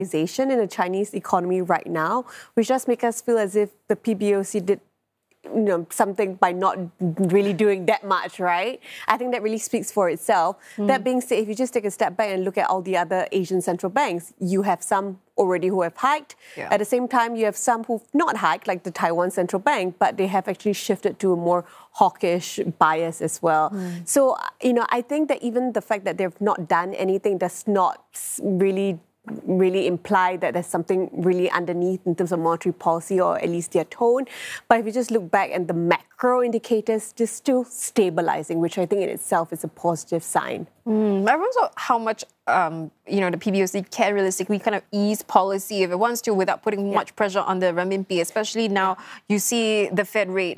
in the Chinese economy right now, which does make us feel as if the PBOC did something by not really doing that much, right? I think that really speaks for itself. That being said, if you just take a step back and look at all the other Asian central banks, you have some already who have hiked. Yeah. At the same time, you have some who've not hiked, like the Taiwan Central Bank, but they have actually shifted to a more hawkish bias as well. So, I think that even the fact that they've not done anything does not really imply that there's something really underneath in terms of monetary policy, or at least their tone. But if you just look back at the macro indicators, they're still stabilizing, which I think in itself is a positive sign. I wonder how much the PBOC can realistically kind of ease policy if it wants to without putting much pressure on the renminbi, especially now you see the Fed rate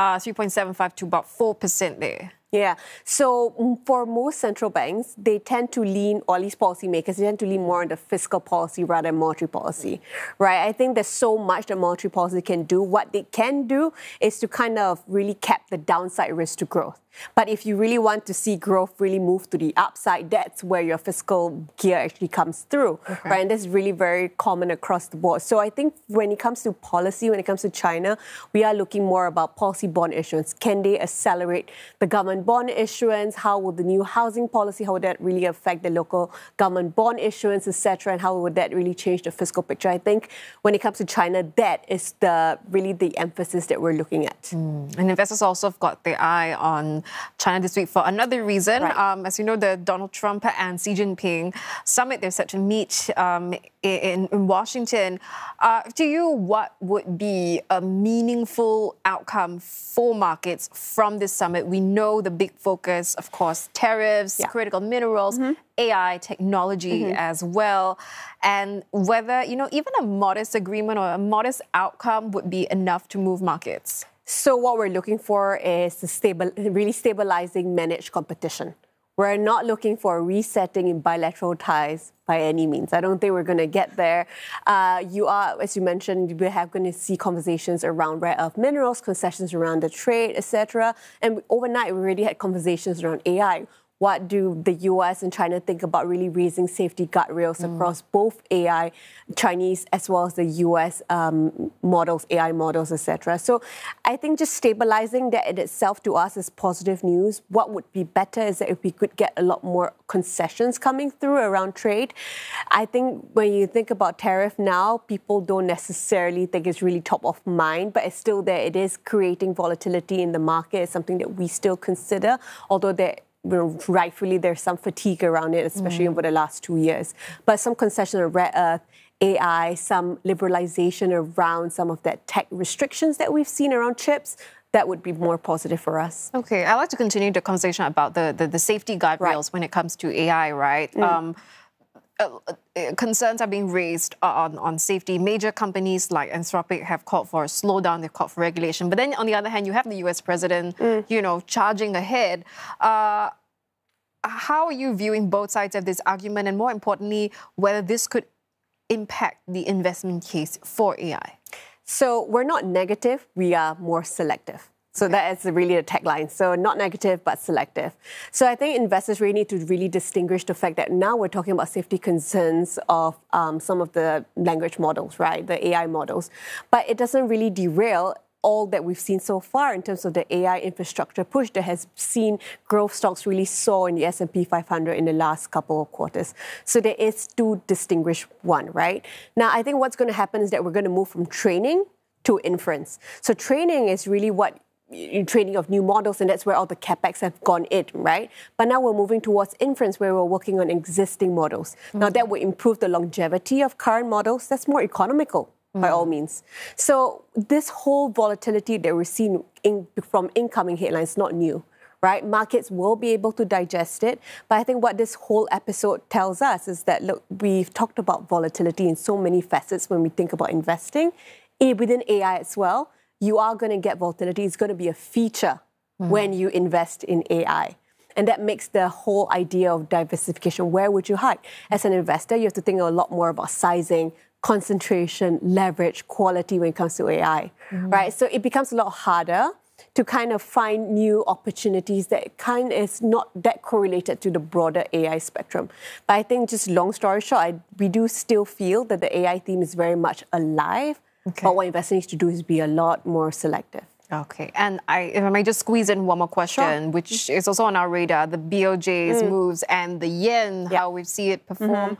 3.75 to about 4% there. Yeah. So for most central banks, they tend to lean, or at least policymakers, they tend to lean more on the fiscal policy rather than monetary policy, right? I think there's so much that monetary policy can do. What they can do is to kind of really cap the downside risk to growth. But if you really want to see growth really move to the upside, that's where your fiscal gear actually comes through, right? And that's really very common across the board. So I think when it comes to policy, when it comes to China, we are looking more about policy bond issuance. Can they accelerate the government bond issuance? How will the new housing policy, how would that really affect the local government bond issuance, etc.? And how would that really change the fiscal picture? I think when it comes to China, that is really the emphasis that we're looking at. And investors also have got their eye on China this week for another reason. Right. As you know, the Donald Trump and Xi Jinping summit, they're set to meet in Washington. To you, what would be a meaningful outcome for markets from this summit? We know the big focus, of course, tariffs, critical minerals, AI, technology as well. And whether, even a modest agreement or a modest outcome would be enough to move markets. So what we're looking for is really stabilizing managed competition. We're not looking for a resetting in bilateral ties by any means. I don't think we're going to get there. You are, as you mentioned, we're going to see conversations around rare earth minerals, concessions around the trade, etc. And overnight, we already had conversations around AI. What do the US and China think about really raising safety guardrails across both AI, Chinese, as well as the US models, AI models, etc.? So I think just stabilizing that in itself to us is positive news. What would be better is that if we could get a lot more concessions coming through around trade. I think when you think about tariff now, people don't necessarily think it's really top of mind, but it's still there. It is creating volatility in the market. It's something that we still consider, although rightfully there's some fatigue around it, especially over the last 2 years. But some concession of rare earth, AI, some liberalization around some of that tech restrictions that we've seen around chips, that would be more positive for us. Okay, I'd like to continue the conversation about the safety guardrails when it comes to AI, right? Concerns are being raised on safety. Major companies like Anthropic have called for a slowdown, they've called for regulation. But then on the other hand, you have the US president, charging ahead. How are you viewing both sides of this argument, and more importantly, whether this could impact the investment case for AI? So we're not negative, we are more selective. So that is really the tagline. So not negative, but selective. So I think investors really need to really distinguish the fact that now we're talking about safety concerns of some of the language models, right? The AI models. But it doesn't really derail all that we've seen so far in terms of the AI infrastructure push that has seen growth stocks really soar in the S&P 500 in the last couple of quarters. So there is to distinguish one, right? Now, I think what's going to happen is that we're going to move from training to inference. So training is really what training of new models, and that's where all the capex have gone in, right? But now we're moving towards inference, where we're working on existing models. Now that will improve the longevity of current models. That's more economical, by all means. So this whole volatility that we're seeing from incoming headlines is not new, right? Markets will be able to digest it. But I think what this whole episode tells us is that, look, we've talked about volatility in so many facets when we think about investing. Within AI as well, you are going to get volatility. It's going to be a feature when you invest in AI. And that makes the whole idea of diversification. Where would you hide? As an investor, you have to think a lot more about sizing, concentration, leverage, quality when it comes to AI, right? So it becomes a lot harder to kind of find new opportunities that kind of is not that correlated to the broader AI spectrum. But I think just long story short, we do still feel that the AI theme is very much alive. Okay. But what investors need to do is be a lot more selective. Okay, and if I may just squeeze in one more question, sure, which is also on our radar, the BOJ's moves and the yen, how we see it perform.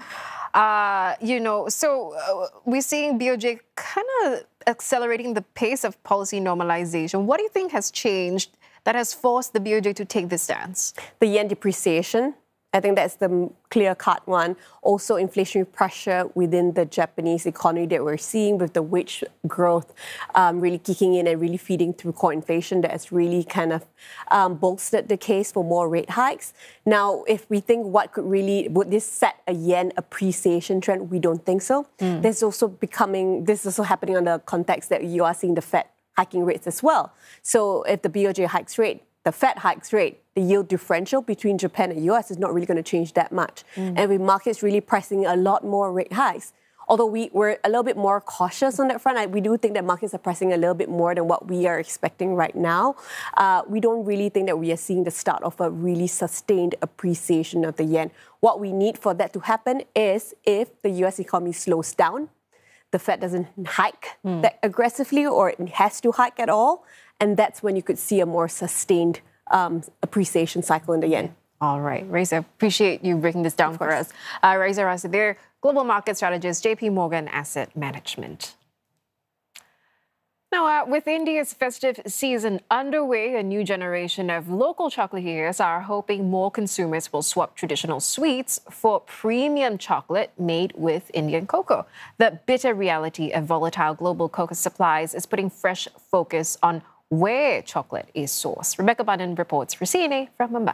We're seeing BOJ kind of accelerating the pace of policy normalization. What do you think has changed that has forced the BOJ to take this stance? The yen depreciation. I think that's the clear-cut one. Also, inflationary pressure within the Japanese economy that we're seeing with the wage growth really kicking in and really feeding through core inflation that has really kind of bolstered the case for more rate hikes. Now, if we think would this set a yen appreciation trend? We don't think so. This is also happening on the context that you are seeing the Fed hiking rates as well. So if the BOJ hikes rate, the Fed hikes rate, the yield differential between Japan and US is not really going to change that much. And with markets really pricing a lot more rate hikes, although we're a little bit more cautious on that front, we do think that markets are pricing a little bit more than what we are expecting right now. We don't really think that we are seeing the start of a really sustained appreciation of the yen. What we need for that to happen is if the US economy slows down, the Fed doesn't hike that aggressively or it has to hike at all, and that's when you could see a more sustained appreciation cycle in the yen. All right, Raisa, appreciate you breaking this down for us. Raisa Rasideh, Global Market Strategist, JP Morgan Asset Management. Now, with India's festive season underway, a new generation of local chocolatiers are hoping more consumers will swap traditional sweets for premium chocolate made with Indian cocoa. The bitter reality of volatile global cocoa supplies is putting fresh focus on where chocolate is sourced. Rebecca Bunnan reports for CNA from Mumbai.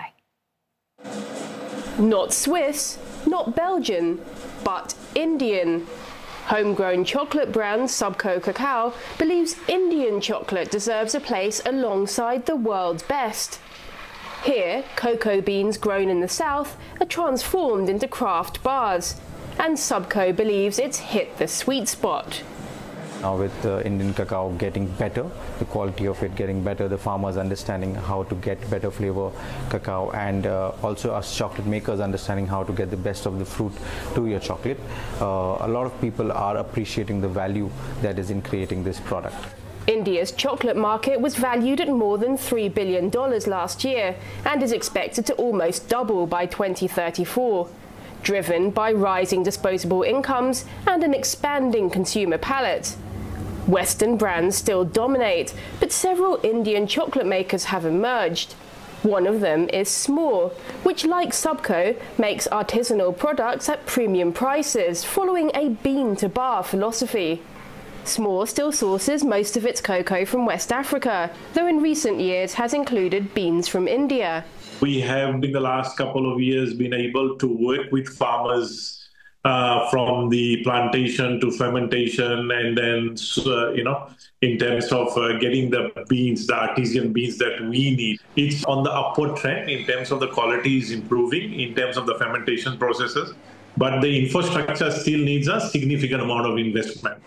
Not Swiss, not Belgian, but Indian. Homegrown chocolate brand Subco Cacao believes Indian chocolate deserves a place alongside the world's best. Here, cocoa beans grown in the south are transformed into craft bars, and Subco believes it's hit the sweet spot. Now with Indian cacao getting better, the quality of it getting better, the farmers understanding how to get better flavor cacao, and also us chocolate makers understanding how to get the best of the fruit to your chocolate. A lot of people are appreciating the value that is in creating this product. India's chocolate market was valued at more than $3 billion last year and is expected to almost double by 2034. Driven by rising disposable incomes and an expanding consumer palate. Western brands still dominate, but several Indian chocolate makers have emerged. One of them is Smoor, which, like Subco, makes artisanal products at premium prices, following a bean-to-bar philosophy. Smoor still sources most of its cocoa from West Africa, though in recent years has included beans from India. We have, in the last couple of years, been able to work with farmers from the plantation to fermentation, and then, in terms of getting the beans, the artisan beans that we need. It's on the upward trend in terms of the quality is improving, in terms of the fermentation processes, but the infrastructure still needs a significant amount of investment.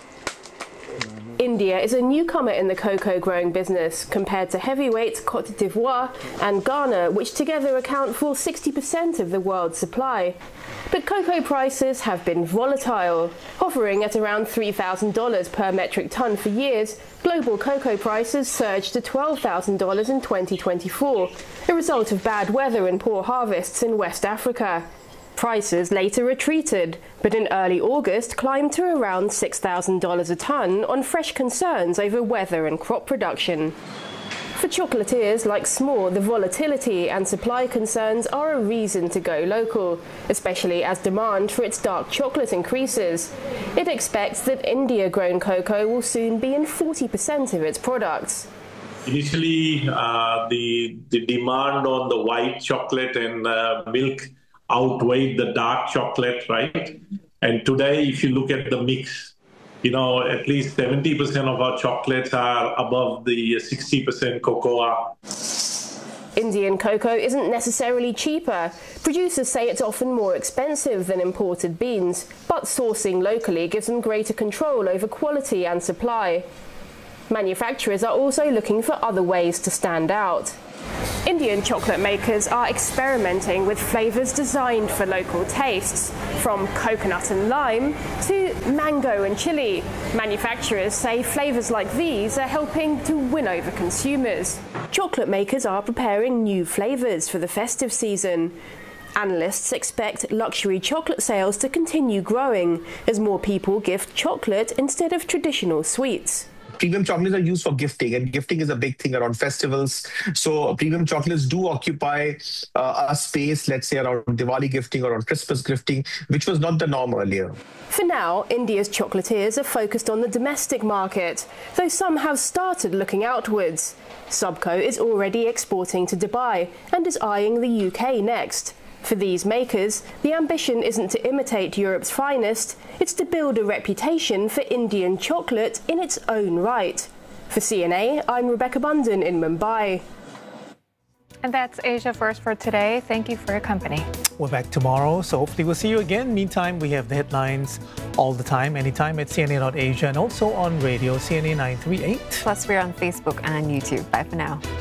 India is a newcomer in the cocoa growing business compared to heavyweights Côte d'Ivoire and Ghana, which together account for 60% of the world's supply. But cocoa prices have been volatile. Hovering at around $3,000 per metric ton for years, global cocoa prices surged to $12,000 in 2024, a result of bad weather and poor harvests in West Africa. Prices later retreated, but in early August climbed to around $6,000 a ton on fresh concerns over weather and crop production. For chocolatiers like Smoor, the volatility and supply concerns are a reason to go local, especially as demand for its dark chocolate increases. It expects that India-grown cocoa will soon be in 40% of its products. Initially, the demand on the white chocolate and milk outweighed the dark chocolate, right? And today, if you look at the mix, at least 70% of our chocolates are above the 60% cocoa. Indian cocoa isn't necessarily cheaper. Producers say it's often more expensive than imported beans, but sourcing locally gives them greater control over quality and supply. Manufacturers are also looking for other ways to stand out. Indian chocolate makers are experimenting with flavours designed for local tastes, from coconut and lime to mango and chili. Manufacturers say flavours like these are helping to win over consumers. Chocolate makers are preparing new flavours for the festive season. Analysts expect luxury chocolate sales to continue growing as more people gift chocolate instead of traditional sweets. Premium chocolates are used for gifting, and gifting is a big thing around festivals. So premium chocolates do occupy a space, let's say, around Diwali gifting or on Christmas gifting, which was not the norm earlier. For now, India's chocolatiers are focused on the domestic market, though some have started looking outwards. Subco is already exporting to Dubai and is eyeing the UK next. For these makers, the ambition isn't to imitate Europe's finest, it's to build a reputation for Indian chocolate in its own right. For CNA, I'm Rebecca Bunden in Mumbai. And that's Asia First for today. Thank you for your company. We're back tomorrow, so hopefully we'll see you again. Meantime, we have the headlines all the time, anytime at CNA.Asia and also on radio, CNA 938. Plus, we're on Facebook and on YouTube. Bye for now.